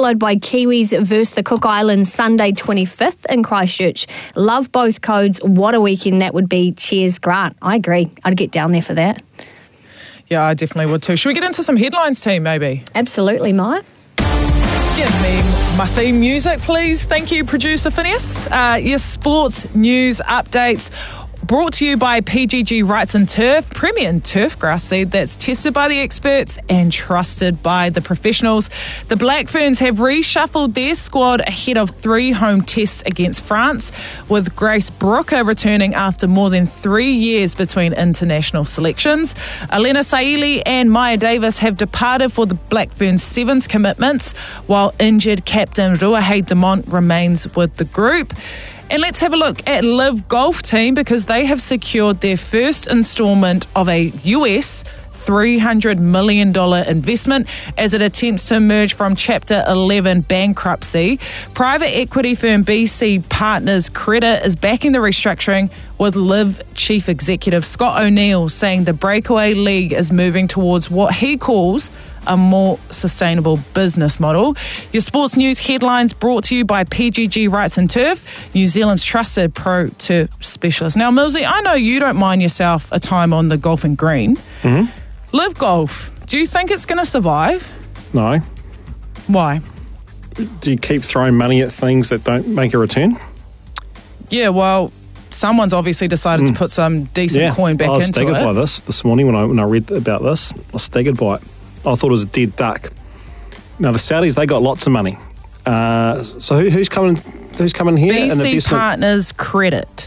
followed by Kiwis versus the Cook Islands Sunday 25th in Christchurch. Love both codes. What a weekend that would be. Cheers, Grant. I agree. I'd get down there for that. Yeah, I definitely would too. Should we get into some headlines, team, maybe? Absolutely, Maya. Give me my theme music, please. Thank you, producer Phineas. Your sports news updates brought to you by PGG Wrights and Turf, premium turf grass seed that's tested by the experts and trusted by the professionals. The Black Ferns have reshuffled their squad ahead of 3 home tests against France, with Grace Brooker returning after more than 3 years between international selections. Elena Saili and Maya Davis have departed for the Black Ferns Sevens commitments, while injured captain Ruahei Demont remains with the group. And let's have a look at Live Golf team, because they have secured their first instalment of a US $300 million investment as it attempts to emerge from Chapter 11 bankruptcy. Private equity firm BC Partners Credit is backing the restructuring, with Live Chief Executive Scott O'Neill saying the breakaway league is moving towards what he calls a more sustainable business model. Your sports news headlines brought to you by PGG Wrights and Turf, New Zealand's trusted pro turf specialist. Now, Millsy, I know you don't mind yourself a time on the golfing green. Mm-hmm. Live Golf, do you think it's going to survive? No. Why? Do you keep throwing money at things that don't make a return? Yeah, well, someone's obviously decided to put some decent coin back into it. I was staggered by this morning when I read about this. I was staggered by it. I thought it was a dead duck. Now, the Saudis, they got lots of money. So who's coming here? BC Partners Credit.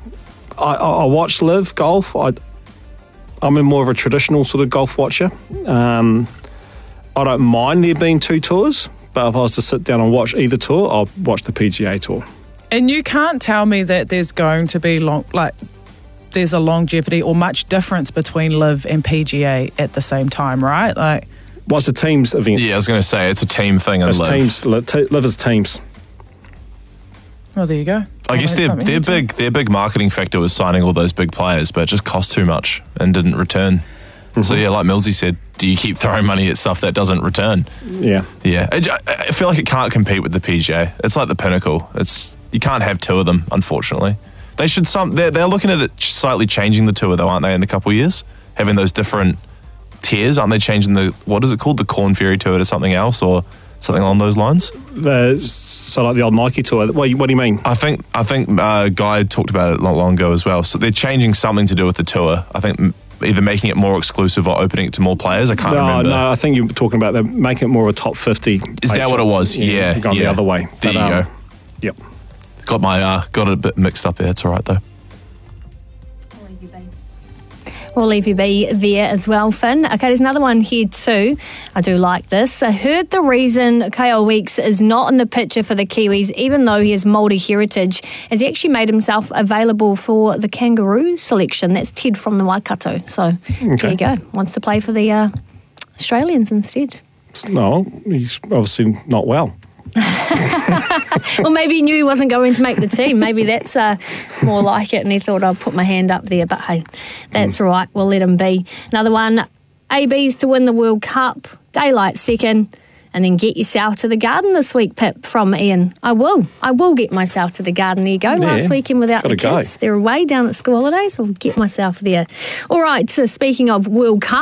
I watch Live Golf. I'm more of a traditional sort of golf watcher. I don't mind there being 2 tours, but if I was to sit down and watch either tour, I'll watch the PGA Tour. And you can't tell me that there's going to be there's a longevity or much difference between Live and PGA at the same time, right? Like, what's the teams event? Yeah, I was going to say it's a team thing. It's teams. Live is teams. Oh, there you go. I guess their big marketing factor was signing all those big players, but it just cost too much and didn't return. Mm-hmm. So yeah, like Millsy said, do you keep throwing money at stuff that doesn't return? Yeah. I feel like it can't compete with the PGA. It's like the pinnacle. You can't have 2 of them, unfortunately. They should. They're looking at it slightly changing the tour, though, aren't they? In a couple of years, having those different tiers, aren't they? Changing what is it called, the Corn Ferry Tour to something else or something along those lines? So like the old Nike Tour. What do you mean? I think Guy talked about it not long ago as well. So they're changing something to do with the tour. I think either making it more exclusive or opening it to more players. I can't remember. No, I think you're talking about them making it more of a top 50. Is that what it was? Yeah. Going the other way. There you go. Yep. Got it a bit mixed up there. It's all right though. We'll leave you be there as well, Finn. Okay, there's another one here too. I do like this. I heard the reason Kyle Weeks is not in the picture for the Kiwis, even though he has Māori heritage, is he actually made himself available for the Kangaroo selection. That's Ted from the Waikato. So There you go. Wants to play for the Australians instead. No, he's obviously not well. Well, maybe he knew he wasn't going to make the team. Maybe that's more like it, and he thought I'd put my hand up there. But hey, that's right. We'll let him be. Another one, ABs to win the World Cup, daylight second, and then get yourself to the Garden this week, Pip, from Ian. I will get myself to the Garden. There you go. Last weekend without the kids. They're away down at school holidays. I'll get myself there. All right, so speaking of World Cup,